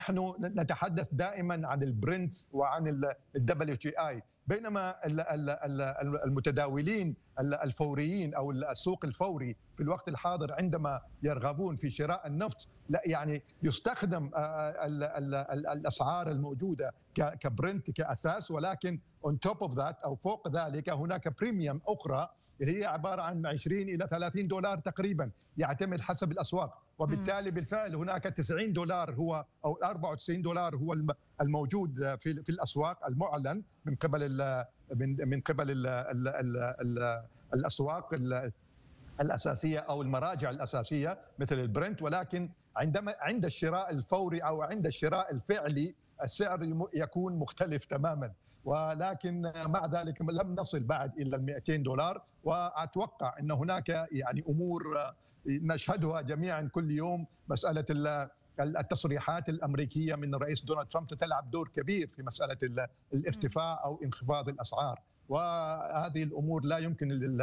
نحن نتحدث دائما عن البرنت وعن الWTI، بينما المتداولين الفوريين او السوق الفوري في الوقت الحاضر عندما يرغبون في شراء النفط لا يعني يستخدم الاسعار الموجوده كبرنت كاساس، ولكن on top of that او فوق ذلك هناك بريميوم اخرى هي عباره عن 20 الى 30 دولار تقريبا، يعتمد حسب الاسواق، وبالتالي بالفعل هناك 90 دولار هو او 94 دولار هو الموجود في الاسواق المعلن من قبل الاسواق الاساسيه او المراجع الاساسيه مثل البرنت. ولكن عند الشراء الفوري او عند الشراء الفعلي السعر يكون مختلف تماما، ولكن مع ذلك لم نصل بعد الى ال 200 دولار. واتوقع ان هناك يعني امور نشهدها جميعا كل يوم، مساله التصريحات الامريكيه من الرئيس دونالد ترامب تلعب دور كبير في مساله الارتفاع او انخفاض الاسعار، وهذه الامور لا يمكن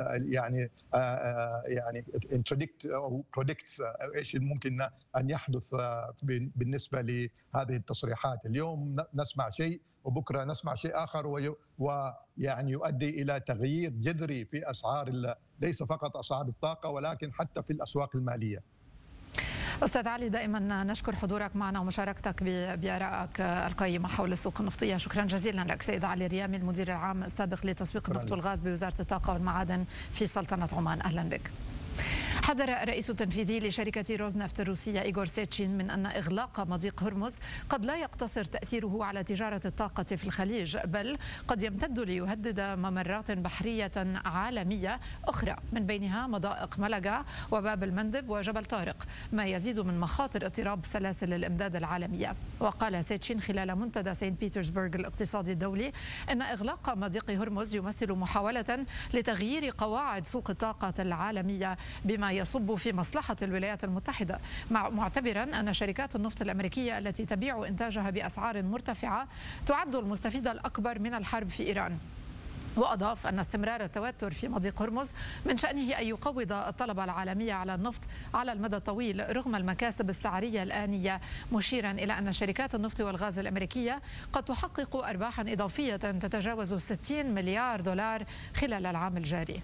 يعني انتريدكت او بريدكت ايش ممكن ان يحدث بالنسبه لهذه التصريحات. اليوم نسمع شيء وبكره نسمع شيء اخر، ويعني يؤدي الى تغيير جذري في اسعار ليس فقط اسعار الطاقه ولكن حتى في الاسواق الماليه. أستاذ علي، دائما نشكر حضورك معنا ومشاركتك بآرائك القيمة حول السوق النفطية. شكرا جزيلا لك سيد علي الريامي، المدير العام السابق لتسويق النفط والغاز بوزارة الطاقة والمعادن في سلطنة عمان. أهلا بك. حذر الرئيس التنفيذي لشركة روزنفت الروسية إيغور سيتشين من أن إغلاق مضيق هرمز قد لا يقتصر تأثيره على تجارة الطاقة في الخليج، بل قد يمتد ليهدد ممرات بحرية عالمية أخرى، من بينها مضائق ملقا وباب المندب وجبل طارق، ما يزيد من مخاطر اضطراب سلاسل الإمداد العالمية. وقال سيتشين خلال منتدى سانت بيترسبرغ الاقتصادي الدولي أن إغلاق مضيق هرمز يمثل محاولة لتغيير قواعد سوق الطاقة العالمية بما يصب في مصلحة الولايات المتحدة، معتبرا أن شركات النفط الأمريكية التي تبيع إنتاجها بأسعار مرتفعة تعد المستفيد الأكبر من الحرب في إيران. وأضاف أن استمرار التوتر في مضيق هرمز من شأنه أن يقوض الطلب العالمي على النفط على المدى الطويل رغم المكاسب السعرية الآنية، مشيرا إلى أن شركات النفط والغاز الأمريكية قد تحقق أرباحا إضافية تتجاوز 60 مليار دولار خلال العام الجاري.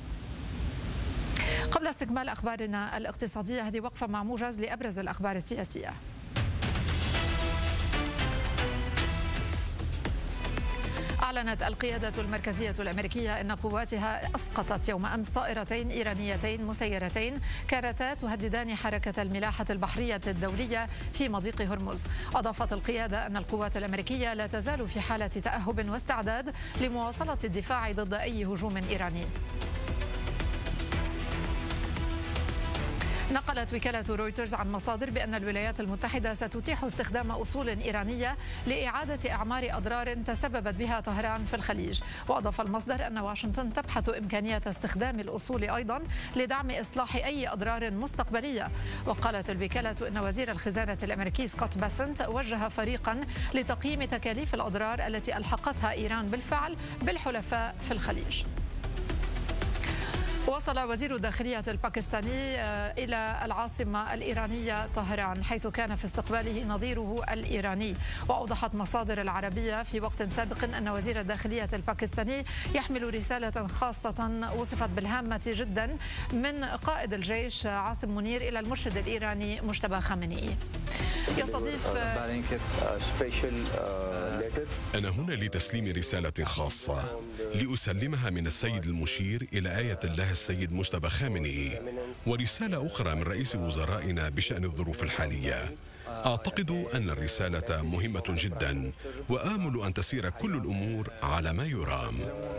قبل استكمال أخبارنا الاقتصادية، هذه وقفة مع موجز لأبرز الأخبار السياسية. أعلنت القيادة المركزية الأمريكية أن قواتها أسقطت يوم أمس طائرتين إيرانيتين مسيرتين كانتا تهددان حركة الملاحة البحرية الدولية في مضيق هرمز. أضافت القيادة أن القوات الأمريكية لا تزال في حالة تأهب واستعداد لمواصلة الدفاع ضد أي هجوم إيراني. نقلت وكالة رويترز عن مصادر بأن الولايات المتحدة ستتيح استخدام أصول إيرانية لإعادة إعمار أضرار تسببت بها طهران في الخليج. وأضاف المصدر أن واشنطن تبحث إمكانية استخدام الأصول أيضا لدعم إصلاح أي أضرار مستقبلية. وقالت الوكالة أن وزير الخزانة الأمريكي سكوت باسنت وجه فريقا لتقييم تكاليف الأضرار التي ألحقتها إيران بالفعل بالحلفاء في الخليج. وصل وزير الداخلية الباكستاني إلى العاصمة الإيرانية طهران، حيث كان في استقباله نظيره الإيراني. وأوضحت مصادر العربية في وقت سابق أن وزير الداخلية الباكستاني يحمل رسالة خاصة وصفت بالهامة جدا من قائد الجيش عاصم منير إلى المرشد الإيراني مجتبى خامنئي. يستضيف أنا هنا لتسليم رسالة خاصة لأسلمها من السيد المشير إلى آية الله السيد مجتبى خامنئي، ورسالة أخرى من رئيس وزرائنا بشأن الظروف الحالية. أعتقد أن الرسالة مهمة جدا وآمل أن تسير كل الأمور على ما يرام.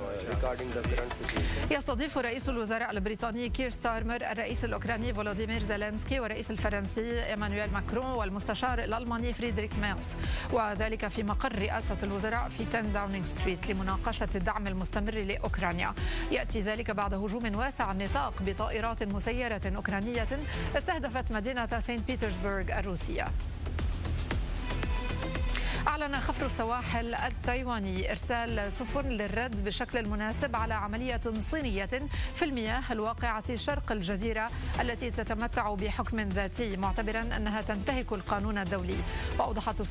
يستضيف رئيس الوزراء البريطاني كير ستارمر الرئيس الأوكراني فولوديمير زيلينسكي والرئيس الفرنسي إيمانويل ماكرون والمستشار الألماني فريدريك ميرتز، وذلك في مقر رئاسة الوزراء في 10 داونينغ ستريت لمناقشة الدعم المستمر لأوكرانيا. يأتي ذلك بعد هجوم واسع النطاق بطائرات مسيرة أوكرانية استهدفت مدينة سانت بيترسبرغ الروسية. أعلن خفر السواحل التايواني إرسال سفن للرد بشكل المناسب على عملية صينية في المياه الواقعة شرق الجزيرة التي تتمتع بحكم ذاتي، معتبرا أنها تنتهك القانون الدولي. وأوضحت